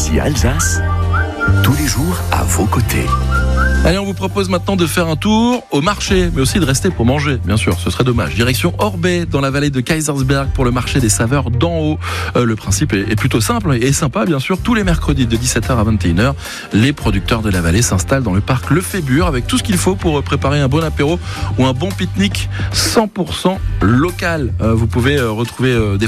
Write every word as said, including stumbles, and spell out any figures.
Midi Alsace, tous les jours à vos côtés. Allez, on vous propose maintenant de faire un tour au marché, mais aussi de rester pour manger, bien sûr, ce serait dommage. Direction Orbey, dans la vallée de Kaisersberg, pour le marché des saveurs d'en haut. Euh, le principe est, est plutôt simple et sympa, bien sûr. Tous les mercredis de dix-sept heures à vingt et une heures, les producteurs de la vallée s'installent dans le parc Le Fébure avec tout ce qu'il faut pour préparer un bon apéro ou un bon pique-nique cent pour cent local. Euh, vous pouvez euh, retrouver euh, des